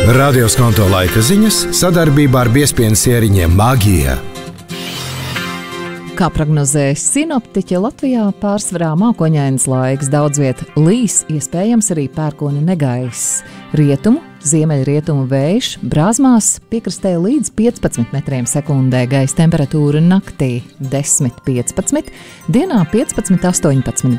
Radio Skonto laika ziņas sadarbībā ar Biespienas ieriņiem Magija. Kā prognozēja sinoptiķi, Latvijā pārsvarā mākoņains laiks, daudz viet līs, iespējams arī pērkona negaiss. Rietumu, ziemeļrietumu vējš, brāzmās piekrastē līdz 15 metriem sekundē, gaisa temperatūra naktī 10–15, dienā 15–18